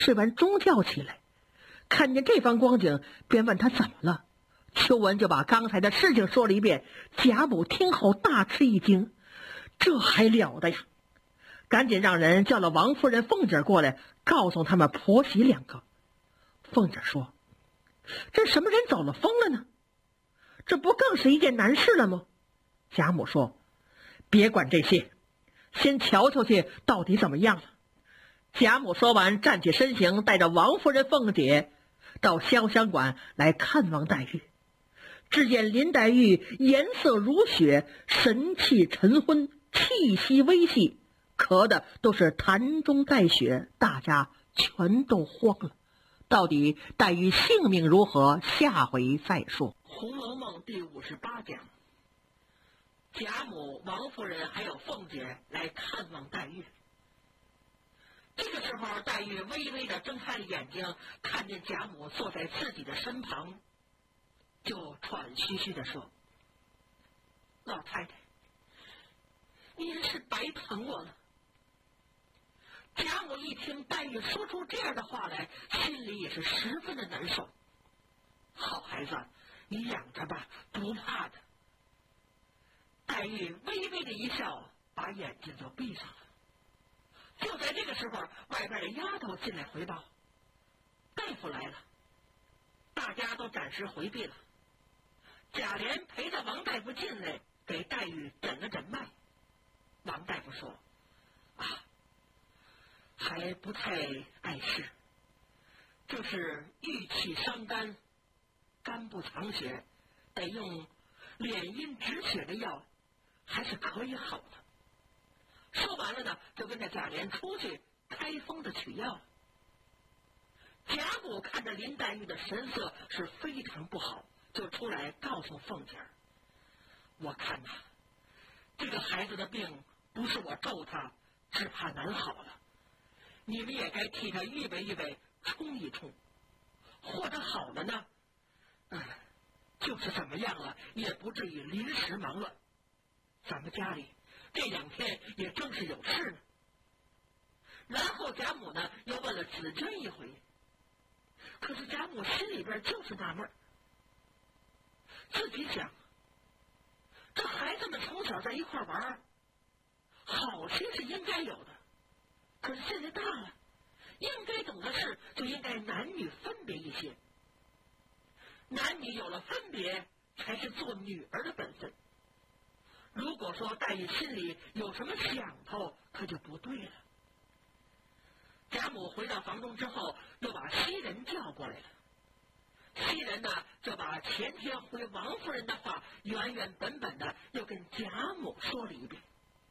吃完中觉起来，看见这番光景，便问他怎么了。秋文就把刚才的事情说了一遍。贾母听后大吃一惊，这还了得呀！赶紧让人叫了王夫人、凤姐过来，告诉他们婆媳两个。凤姐说：“这什么人走了风了呢？这不更是一件难事了吗？”贾母说：“别管这些，先瞧瞧去到底怎么样了。”贾母说完，站起身形，带着王夫人、凤姐到潇湘馆来看望黛玉。只见林黛玉颜色如雪，神气沉昏，气息微细，咳的都是痰中带血，大家全都慌了。到底黛玉性命如何，下回再说。 《红楼梦》第58讲，贾母、王夫人还有凤姐来看望黛玉。这个时候，黛玉微微地睁开了眼睛，看见贾母坐在自己的身旁，就喘吁吁地说：“老太太，您是白疼我了。”贾母一听黛玉说出这样的话来，心里也是十分的难受。好孩子，你养着吧，不怕的。黛玉微微的一笑，把眼睛就闭上了。就在这个时候，外边的丫头进来回报：“大夫来了。”大家都暂时回避了。贾琏陪着王大夫进来，给黛玉诊了诊脉。王大夫说：“还不太碍事，就是郁气伤肝，肝不藏血，得用敛阴止血的药，还是可以好的。”说完了呢，就跟着贾琏出去开封的取药。贾母看着林黛玉的神色是非常不好，就出来告诉凤姐儿：“我看呐，这个孩子的病不是我咒他，只怕难好了。你们也该替他预备预备，冲一冲，或者好了呢，就是怎么样了，也不至于临时忙乱。咱们家里这2天也正是有事呢。”然后贾母呢又问了紫鹃一回，可是贾母心里边就是纳闷，自己想，这孩子们从小在一块玩，好些是应该有的，可是现在大了，应该懂的事就应该男女分别一些。男女有了分别，才是做女儿的本分。如果说黛玉心里有什么想头，可就不对了。贾母回到房中之后，又把袭人叫过来了。袭人呢，就把前天回王夫人的话原原本本的又跟贾母说了一遍。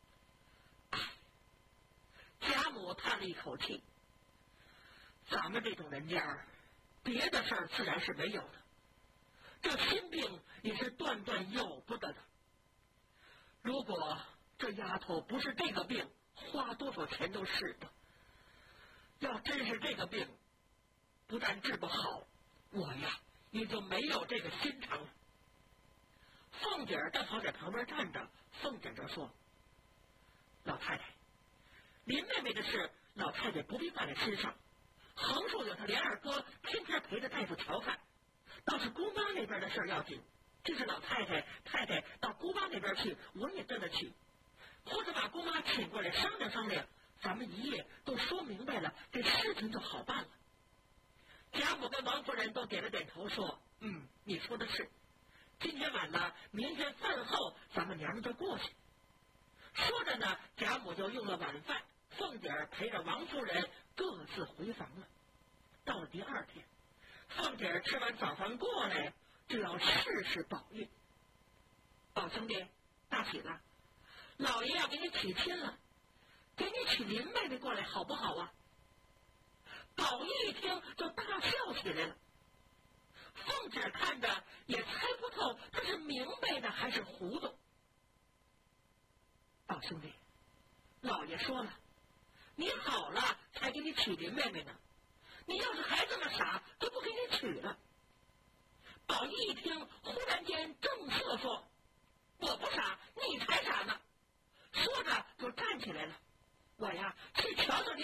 贾母叹了一口气，咱们这种人家，别的事儿自然是没有的，这心病也是断断有不得的。如果这丫头不是这个病，花多少钱都是的。要真是这个病，不但治不好，我呀也就没有这个心肠了。凤姐儿正好在旁边站着，凤姐就说：“老太太，林妹妹的事，老太太不必挂在心上。横竖有她连二哥天天陪着大夫调看，倒是姑妈那边的事要紧。就是老太太到姑妈那边去，我也跟着去，或者把姑妈请过来商量商量，咱们一夜都说明白了，这事情就好办了。”贾母跟王夫人都点了点头，说：“你说的是。今天晚了，明天饭后咱们娘就过去。”说着呢，贾母就用了晚饭，凤姐儿陪着王夫人各自回房了。到了第2天，凤姐儿吃完早饭过来，就要试试宝玉。“宝兄弟，大喜了，老爷要给你娶亲了，给你娶林妹妹过来好不好啊？”宝玉一听就大笑起来了。凤姐看着也猜不透他是明白呢还是糊涂。“宝兄弟，老爷说了，你好了才给你娶林妹妹呢，你要是还这么傻，就不给你娶了。”宝玉一听，忽然间正色说：“我不傻，你才傻呢。”说着就站起来了：“我呀去瞧瞧你